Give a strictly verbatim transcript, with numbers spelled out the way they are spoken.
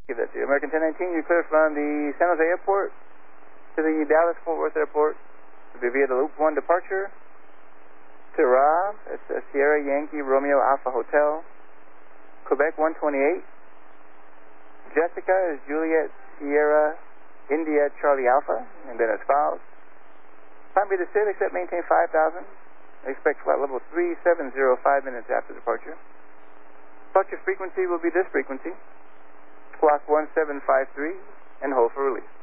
Give that to you. American ten nineteen, you clear from the San Jose Airport to the Dallas-Fort Worth Airport. It'll be via the Loop one departure to Rob. It's a Sierra Yankee Romeo Alpha Hotel. Quebec one twenty-eight. Jessica is Juliet Sierra India Charlie Alpha, and then as follows. Palm Bay to Sid, accept maintain five thousand. Expect flight level three seven zero five minutes after departure. Departure frequency will be this frequency. Squawk one seven five three, and hold for release.